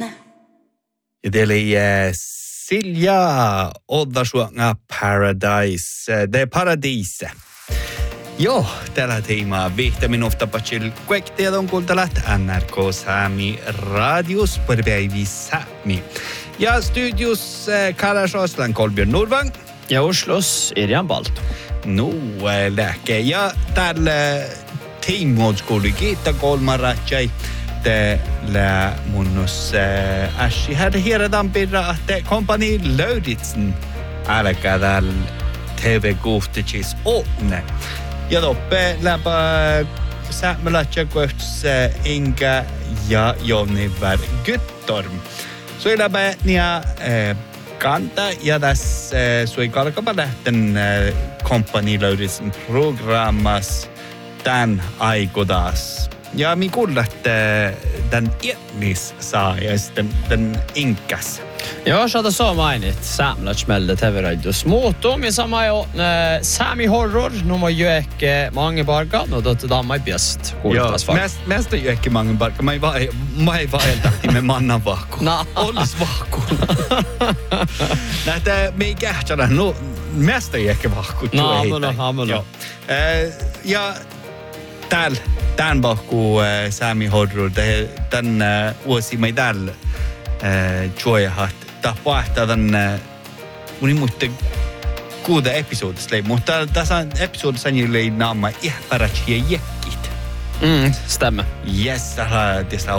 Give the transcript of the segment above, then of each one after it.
lyssna. Det är Silja Oddasuanga Paradise. Det är paradise. Joo, tällä teemaa vihtaminufta patsil kuektiedon kuuntelat NRK Sami Radios päivi Sami. Ja studios Karas Oslan Kolbjörn Nordvang. Ja Oslos Irjan Balto. Läke. Ja täällä teemoodskoulu kiittää kolmaratjai. Täällä munnus ässi hade hieradaan pirra, että kompani löyditsen älkää täällä TV-kuhtichis onne. Ja toppe läpä säämmälätsä kohtus Inga ja Joniver Gyttorm. Soi läpä nia kanta ja tässä soi kalkapa lähten kompani löyditsen programmas tän aikodas. Ja mi kuulet den etnis saa ja sitten den inkas. Joo, saada soo mainit saamelaismelde TV-radios muutum ja sama jo Sami Horror nummer jo ikke mange barka, no totta damma i bjest kuultas fakt. Mest jo ikke mange barka, mä ei vaeltahti me mannan vahku. Ollis vahku. Näitä me ei kähtsänä, no mest jo ehkä vahku. No. Ja tän vahku Sami Horror, tän vuosi me täällä joihat tapahtaa tän mun muista kuuda episodista lei, mutta tässä episodissa ei naama ihparatsia jekkit. Stämmer. Yes, tässä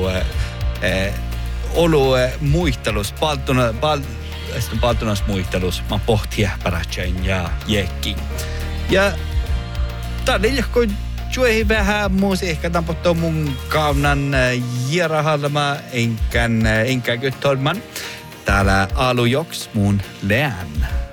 ollut muistelus, paltunas muistelus, mä pohti ihparatsen ja jekkin. Ja tää oli johon juohi vähän muusi ehkä tampottaa mun kaunan jerahalma enkä Gyttorman. Täällä alujoks mun lään.